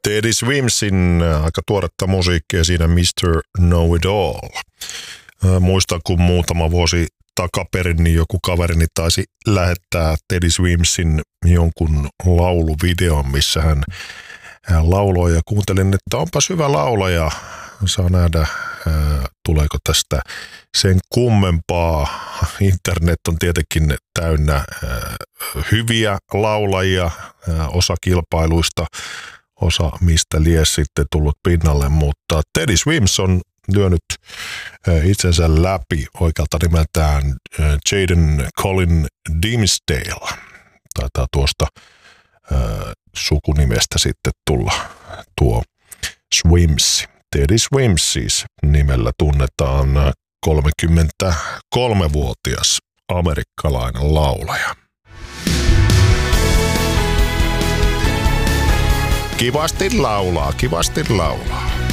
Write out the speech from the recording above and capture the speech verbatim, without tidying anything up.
Teddy Swimsin aika tuoretta musiikkia siinä mister Know-It-All. Muistan, kun muutama vuosi takaperin niin joku kaverini taisi lähettää Teddy Swimsin jonkun lauluvideon, missä hän lauloi ja kuuntelin, että onpas hyvä laulaja. Saa nähdä, tuleeko tästä sen kummempaa. Internet on tietenkin täynnä hyviä laulajia, osa kilpailuista, osa mistä lies sitten tullut pinnalle, mutta Teddy Swims on lyönyt itsensä läpi oikealta nimeltään Jaden Colin Dimsdale. Taitaa tuosta sukunimestä sitten tulla tuo Swims. Teddy Swims siis nimellä tunnetaan kolmekymmentäkolmevuotias amerikkalainen laulaja. Kivasti laulaa, kivasti laulaa.